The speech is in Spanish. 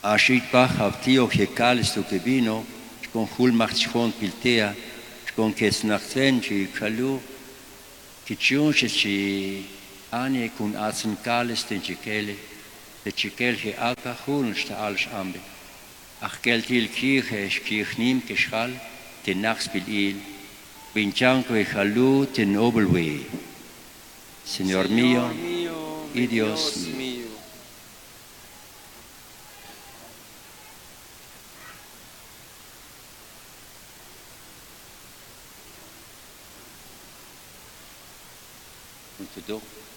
Ashitbach Abtio Hekales tu que vino, con Hulmachon Piltea, con Kesnachten, Kalu, Kichunchi, Ane kun Azenkales den Chikele, de Chikel he Aka Hulnsta alles Ambe. Ach Geltil Kirche, Kirchnim Geschal, den Nachspil il, Vinchanco e Halu, den Obelway. Señor mío y Dios mío. Muito